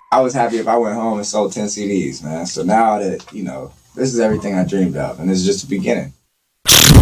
I was happy if I went home and sold 10 CDs, man. So now that, this is everything I dreamed of, and it's just the beginning.